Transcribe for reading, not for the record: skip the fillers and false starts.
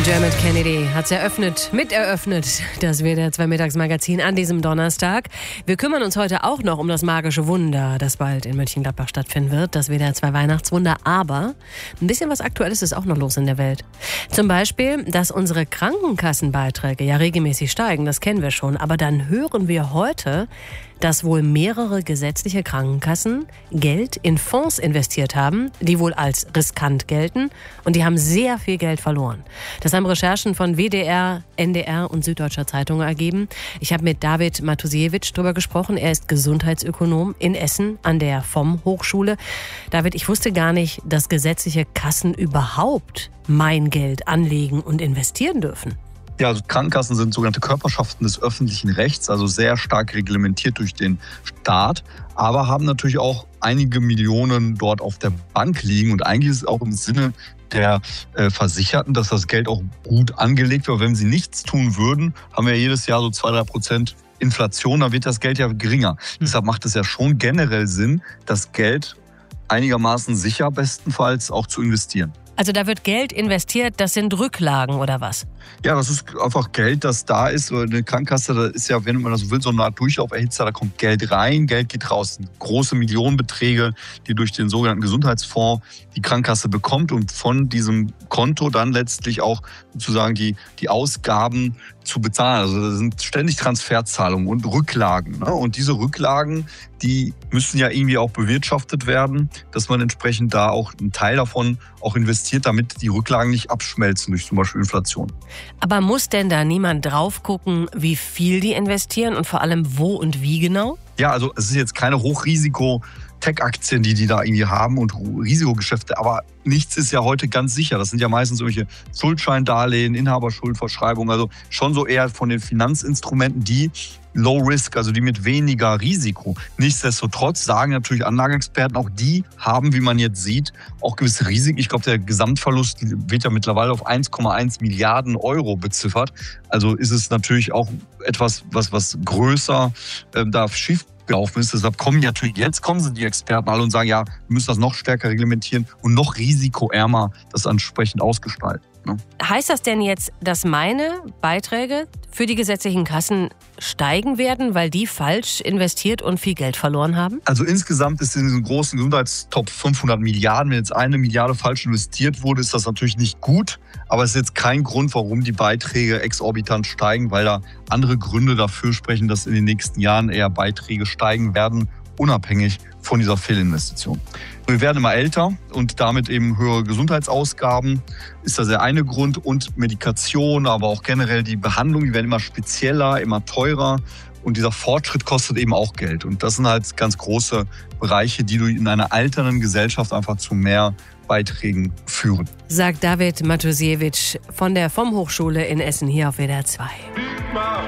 Dermot Kennedy hat es miteröffnet, das WDR 2 Mittagsmagazin an diesem Donnerstag. Wir kümmern uns heute auch noch um das magische Wunder, das bald in Mönchengladbach stattfinden wird, das WDR 2 Weihnachtswunder. Aber ein bisschen was Aktuelles ist auch noch los in der Welt. Zum Beispiel, dass unsere Krankenkassenbeiträge ja regelmäßig steigen, das kennen wir schon. Aber dann hören wir heute, dass wohl mehrere gesetzliche Krankenkassen Geld in Fonds investiert haben, die wohl als riskant gelten. Und die haben sehr viel Geld verloren. Das haben Recherchen von WDR, NDR und Süddeutscher Zeitung ergeben. Ich habe mit David Matusiewicz darüber gesprochen. Er ist Gesundheitsökonom in Essen an der FOM-Hochschule. David, ich wusste gar nicht, dass gesetzliche Kassen überhaupt mein Geld anlegen und investieren dürfen. Ja, also Krankenkassen sind sogenannte Körperschaften des öffentlichen Rechts, also sehr stark reglementiert durch den Staat, aber haben natürlich auch einige Millionen dort auf der Bank liegen. Und eigentlich ist es auch im Sinne der Versicherten, dass das Geld auch gut angelegt wird. Wenn sie nichts tun würden, haben wir jedes Jahr so 2-3% Inflation, dann wird das Geld ja geringer. Deshalb macht es ja schon generell Sinn, das Geld einigermaßen sicher bestenfalls auch zu investieren. Also da wird Geld investiert, das sind Rücklagen oder was? Ja, das ist einfach Geld, das da ist. Eine Krankenkasse, da ist ja, wenn man das so will, so eine Art Durchlauferhitzer. Da kommt Geld rein, Geld geht raus. Große Millionenbeträge, die durch den sogenannten Gesundheitsfonds die Krankenkasse bekommt und von diesem Konto dann letztlich auch sozusagen die Ausgaben zu bezahlen. Also das sind ständig Transferzahlungen und Rücklagen. Ne? Und diese Rücklagen, die müssen ja irgendwie auch bewirtschaftet werden, dass man entsprechend da auch einen Teil davon auch investiert, damit die Rücklagen nicht abschmelzen durch zum Beispiel Inflation. Aber muss denn da niemand drauf gucken, wie viel die investieren und vor allem wo und wie genau? Ja, also es ist jetzt keine Hochrisiko-Tech-Aktien, die da irgendwie haben und Risikogeschäfte, aber nichts ist ja heute ganz sicher. Das sind ja meistens solche Schuldscheindarlehen, Inhaberschuldverschreibungen, also schon so eher von den Finanzinstrumenten, die Low Risk, also die mit weniger Risiko. Nichtsdestotrotz sagen natürlich Anlageexperten, auch die haben, wie man jetzt sieht, auch gewisse Risiken. Ich glaube, der Gesamtverlust wird ja mittlerweile auf 1,1 Milliarden Euro beziffert. Also ist es natürlich auch etwas, was größer da schief gelaufen ist. Deshalb kommen die Experten alle und sagen, ja, wir müssen das noch stärker reglementieren und noch risikoärmer das entsprechend ausgestalten. Ne? Heißt das denn jetzt, dass meine Beiträge für die gesetzlichen Kassen steigen werden, weil die falsch investiert und viel Geld verloren haben? Also insgesamt ist in diesem großen Gesundheitstopf 500 Milliarden. Wenn jetzt 1 Milliarde falsch investiert wurde, ist das natürlich nicht gut. Aber es ist jetzt kein Grund, warum die Beiträge exorbitant steigen, weil da andere Gründe dafür sprechen, dass in den nächsten Jahren eher Beiträge steigen werden, unabhängig von dieser Fehlinvestition. Wir werden immer älter und damit eben höhere Gesundheitsausgaben ist da der eine Grund und Medikation, aber auch generell die Behandlung, die werden immer spezieller, immer teurer und dieser Fortschritt kostet eben auch Geld. Und das sind halt ganz große Bereiche, die in einer alternden Gesellschaft einfach zu mehr Beiträgen führen. Sagt David Matusiewicz von der FOM-Hochschule in Essen hier auf WDR 2.